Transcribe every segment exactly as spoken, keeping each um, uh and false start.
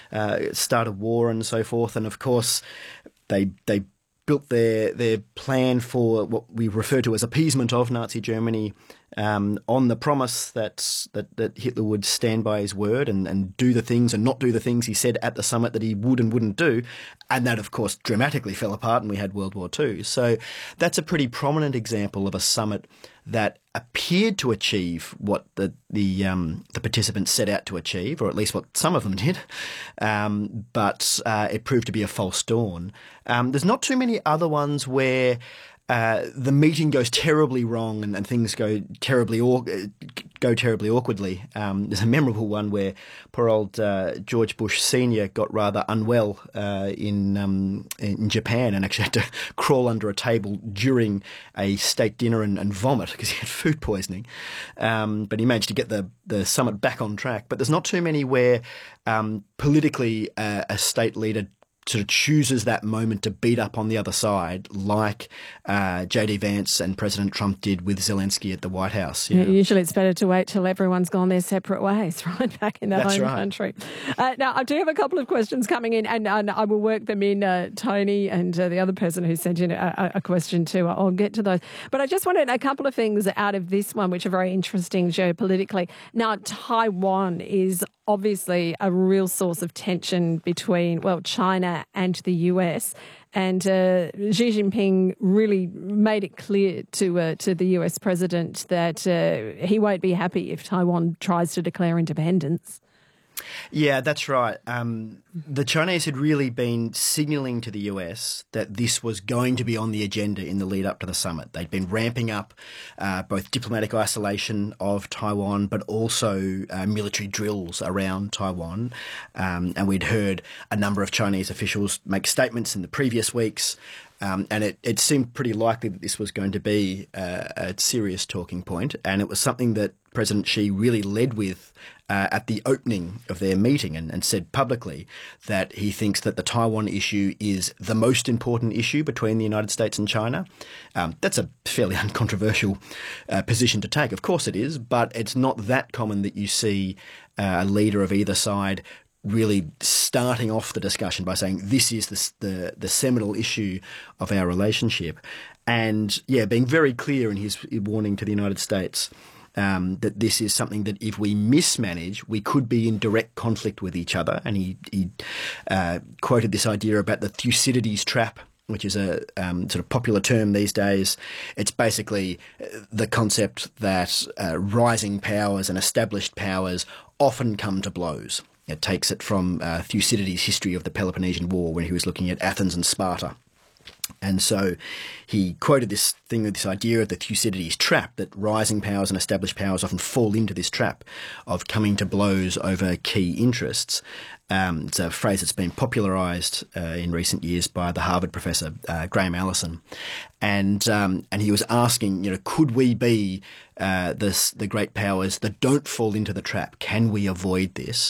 uh, start a war and so forth. And of course, they they built their their plan for what we refer to as appeasement of Nazi Germany um, on the promise that, that that Hitler would stand by his word and, and do the things and not do the things he said at the summit that he would and wouldn't do. And that, of course, dramatically fell apart and we had World War Two. So that's a pretty prominent example of a summit that appeared to achieve what the the, um, the participants set out to achieve, or at least what some of them did, um, but uh, it proved to be a false dawn. Um, there's not too many other ones where uh, the meeting goes terribly wrong and, and things go terribly aw- go terribly awkwardly. Um, there's a memorable one where poor old uh, George Bush Senior got rather unwell uh, in um, in Japan and actually had to crawl under a table during a state dinner and, and vomit because he had food poisoning. Um, but he managed to get the, the summit back on track. But there's not too many where um, politically uh, a state leader sort of chooses that moment to beat up on the other side, like uh, J D Vance and President Trump did with Zelensky at the White House. You know? Usually it's better to wait till everyone's gone their separate ways, right, back in their That's home right. country. Uh, now, I do have a couple of questions coming in, and, and I will work them in, uh, Tony and uh, the other person who sent in a, a question too. I'll get to those. But I just wanted a couple of things out of this one, which are very interesting geopolitically. Now, Taiwan is obviously a real source of tension between, well, China and the U S. And uh, Xi Jinping really made it clear to uh, to the U S president that uh, he won't be happy if Taiwan tries to declare independence. Yeah, that's right. Um, the Chinese had really been signalling to the U S that this was going to be on the agenda in the lead up to the summit. They'd been ramping up uh, both diplomatic isolation of Taiwan, but also uh, military drills around Taiwan. Um, and we'd heard a number of Chinese officials make statements in the previous weeks. Um, and it, it seemed pretty likely that this was going to be uh, a serious talking point. And it was something that President Xi really led with uh, at the opening of their meeting and, and said publicly that he thinks that the Taiwan issue is the most important issue between the United States and China. Um, that's a fairly uncontroversial uh, position to take. Of course it is, but it's not that common that you see uh, a leader of either side really starting off the discussion by saying this is the, the the seminal issue of our relationship. And, yeah, being very clear in his warning to the United States um, that this is something that if we mismanage, we could be in direct conflict with each other. And he, he uh, quoted this idea about the Thucydides trap, which is a um, sort of popular term these days. It's basically the concept that uh, rising powers and established powers often come to blows. It takes it from uh, Thucydides' history of the Peloponnesian War when he was looking at Athens and Sparta. And so he quoted this thing, this idea of the Thucydides trap, that rising powers and established powers often fall into this trap of coming to blows over key interests. Um, it's a phrase that's been popularised uh, in recent years by the Harvard professor uh, Graham Allison, and um, and he was asking, you know, could we be uh, this, the great powers that don't fall into the trap? Can we avoid this?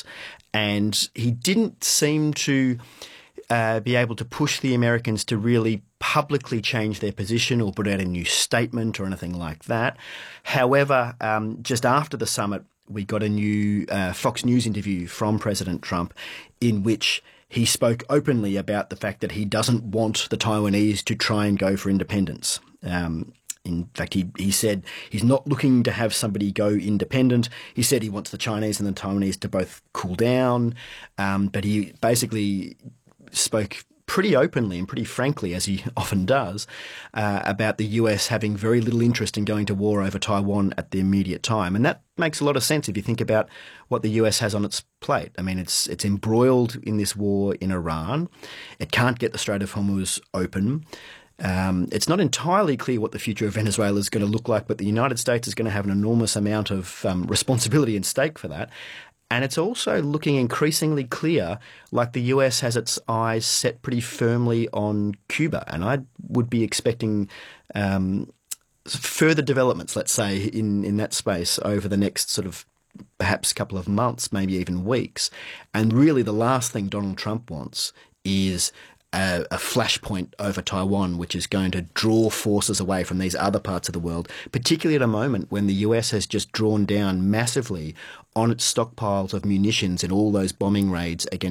And he didn't seem to uh, be able to push the Americans to really publicly change their position or put out a new statement or anything like that. However, um, just after the summit, we got a new uh, Fox News interview from President Trump in which he spoke openly about the fact that he doesn't want the Taiwanese to try and go for independence. Um, in fact, he, he said he's not looking to have somebody go independent. He said he wants the Chinese and the Taiwanese to both cool down, um, but he basically spoke pretty openly and pretty frankly, as he often does, uh, about the U S having very little interest in going to war over Taiwan at the immediate time. And that makes a lot of sense if you think about what the U S has on its plate. I mean, it's it's embroiled in this war in Iran. It can't get the Strait of Hormuz open. Um, it's not entirely clear what the future of Venezuela is going to look like, but the United States is going to have an enormous amount of um, responsibility and stake for that. And it's also looking increasingly clear like the U S has its eyes set pretty firmly on Cuba. And I would be expecting um, further developments, let's say, in, in that space over the next sort of perhaps couple of months, maybe even weeks. And really the last thing Donald Trump wants is a, a flashpoint over Taiwan, which is going to draw forces away from these other parts of the world, particularly at a moment when the U S has just drawn down massively on its stockpiles of munitions in all those bombing raids against